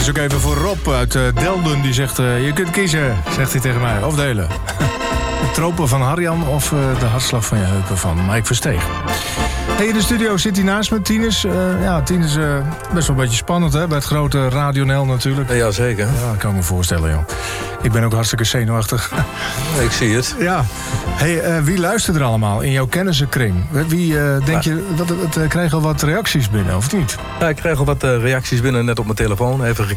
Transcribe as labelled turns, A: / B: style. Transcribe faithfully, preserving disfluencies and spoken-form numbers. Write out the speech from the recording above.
A: is ook even voor Rob uit uh, Delden. Die zegt, uh, je kunt kiezen, zegt hij tegen mij. Of delen. De tropen van Harjan of uh, de hartslag van je heupen van Mike Versteeg. Hey, in de studio zit hij naast me, Tinus. Uh, ja, Tinus, uh, best wel een beetje spannend, hè? Bij het grote Radio N L natuurlijk.
B: Ja, zeker.
A: Ja, dat kan ik me voorstellen, joh. Ik ben ook hartstikke zenuwachtig.
B: Ik zie het.
A: Ja. Hey, uh, wie luistert er allemaal in jouw kennissenkring? Wie, uh, denk ja. je, wat, wat, uh, krijg je al wat reacties binnen, of niet?
B: Ja, ik krijg al wat uh, reacties binnen, net op mijn telefoon. Even